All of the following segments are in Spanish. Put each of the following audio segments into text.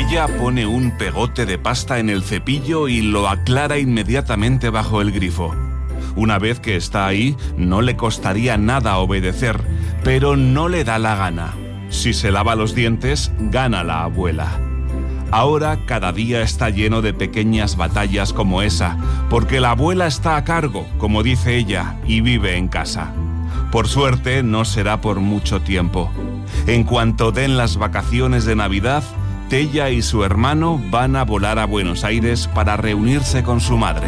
Ella pone un pegote de pasta en el cepillo y lo aclara inmediatamente bajo el grifo. Una vez que está ahí, no le costaría nada obedecer, pero no le da la gana. Si se lava los dientes, gana la abuela. Ahora cada día está lleno de pequeñas batallas como esa, porque la abuela está a cargo, como dice ella, y vive en casa. Por suerte, no será por mucho tiempo. En cuanto den las vacaciones de Navidad, Tella y su hermano van a volar a Buenos Aires para reunirse con su madre.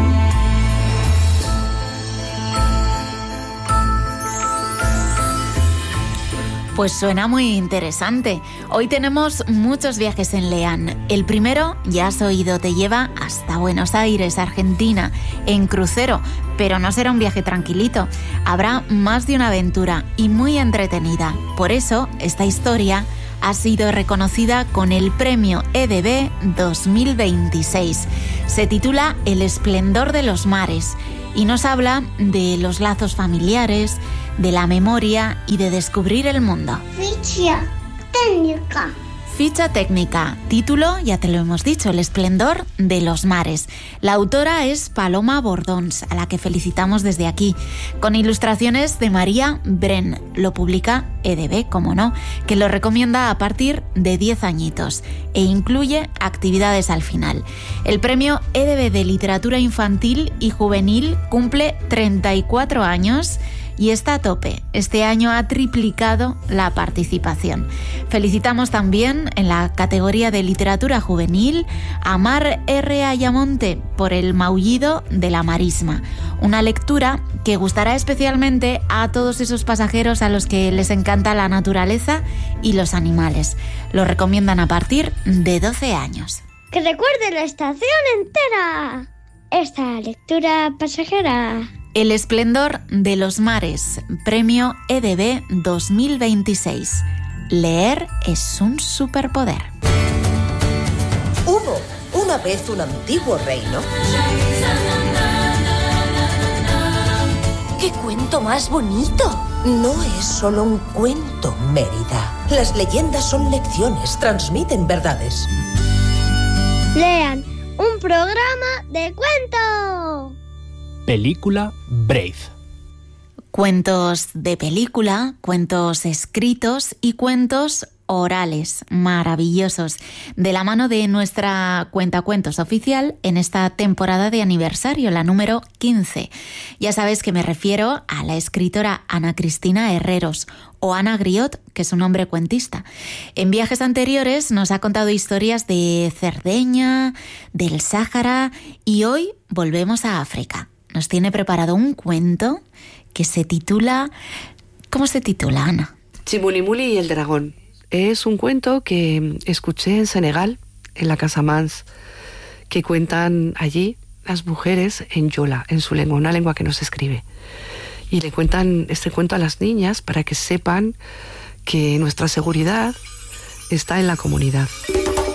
Pues suena muy interesante. Hoy tenemos muchos viajes en Lean. El primero, ya has oído, te lleva hasta Buenos Aires, Argentina, en crucero. Pero no será un viaje tranquilito. Habrá más de una aventura y muy entretenida. Por eso, esta historia ha sido reconocida con el premio EDB 2026. Se titula El esplendor de los mares y nos habla de los lazos familiares, de la memoria y de descubrir el mundo. Ficha técnica. Ficha técnica, título, ya te lo hemos dicho, El esplendor de los mares. La autora es Paloma Bordons, a la que felicitamos desde aquí, con ilustraciones de María Bren. Lo publica EDB, como no, que lo recomienda a partir de 10 añitos e incluye actividades al final. El premio EDB de Literatura Infantil y Juvenil cumple 34 años y está a tope. Este año ha triplicado la participación. Felicitamos también en la categoría de literatura juvenil a Mar R. Ayamonte por El maullido de la marisma, una lectura que gustará especialmente a todos esos pasajeros a los que les encanta la naturaleza y los animales. Lo recomiendan a partir de 12 años. Que recuerde la estación entera. Esta lectura pasajera. El esplendor de los mares, premio EDB 2026. Leer es un superpoder. Hubo una vez un antiguo reino. ¡Qué cuento más bonito! No es solo un cuento, Mérida. Las leyendas son lecciones, transmiten verdades. Lean, un programa de cuento. Película Brave. Cuentos de película, cuentos escritos y cuentos orales maravillosos, de la mano de nuestra cuentacuentos oficial en esta temporada de aniversario, la número 15. Ya sabes que me refiero a la escritora Ana Cristina Herreros, o Ana Griot, que es un nombre cuentista. En viajes anteriores nos ha contado historias de Cerdeña, del Sáhara, y hoy volvemos a África. Nos tiene preparado un cuento que se titula... ¿Cómo se titula, Ana? Chimulimuli y el dragón. Es un cuento que escuché en Senegal, en la Casa Mans, que cuentan allí las mujeres en yola, en su lengua, una lengua que no se escribe. Y le cuentan este cuento a las niñas para que sepan que nuestra seguridad está en la comunidad.